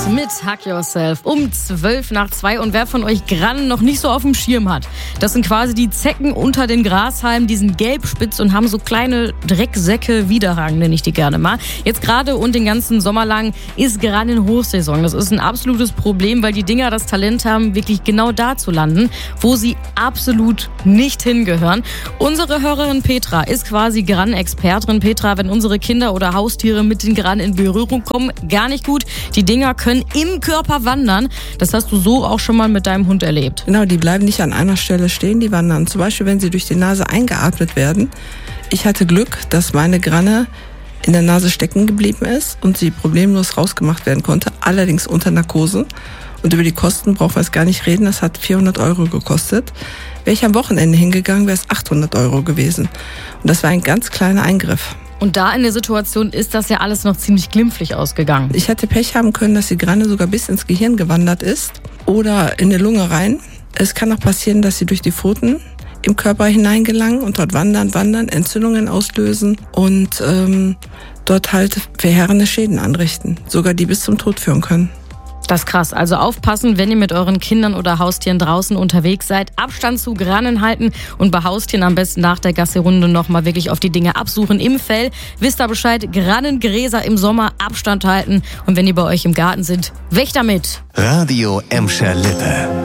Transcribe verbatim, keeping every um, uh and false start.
mit Hug Yourself um zwölf nach zwei. Und wer von euch Grannen noch nicht so auf dem Schirm hat, das sind quasi die Zecken unter den Grashalmen, die sind gelbspitz und haben so kleine Drecksäcke, Widerhaken nenne ich die gerne mal. Jetzt gerade und den ganzen Sommer lang ist Grannen-Hochsaison. Das ist ein absolutes Problem, weil die Dinger das Talent haben, wirklich genau da zu landen, wo sie absolut nicht hingehören. Unsere Hörerin Petra ist quasi Grannen-Expertin. Petra, wenn unsere Kinder oder Haustiere mit den Grannen in Berührung kommen, gar nicht gut. Die Dinger können im Körper wandern. Das hast du so auch schon mal mit deinem Hund erlebt. Genau, die bleiben nicht an einer Stelle stehen, die wandern. Zum Beispiel, wenn sie durch die Nase eingeatmet werden. Ich hatte Glück, dass meine Granne in der Nase stecken geblieben ist und sie problemlos rausgemacht werden konnte, allerdings unter Narkose. Und über die Kosten brauchen wir es gar nicht reden, das hat vierhundert Euro gekostet. Wäre ich am Wochenende hingegangen, wäre es achthundert Euro gewesen. Und das war ein ganz kleiner Eingriff. Und da in der Situation ist das ja alles noch ziemlich glimpflich ausgegangen. Ich hätte Pech haben können, dass die Granne sogar bis ins Gehirn gewandert ist oder in die Lunge rein. Es kann auch passieren, dass sie durch die Pfoten im Körper hineingelangen und dort wandern, wandern, Entzündungen auslösen und ähm, dort halt verheerende Schäden anrichten, sogar die bis zum Tod führen können. Das ist krass. Also aufpassen, wenn ihr mit euren Kindern oder Haustieren draußen unterwegs seid. Abstand zu Grannen halten und bei Haustieren am besten nach der Gassi-Runde nochmal wirklich auf die Dinge absuchen im Fell. Wisst ihr Bescheid, Grannengräser im Sommer, Abstand halten. Und wenn die bei euch im Garten sind, weg damit. Radio Emscher Lippe.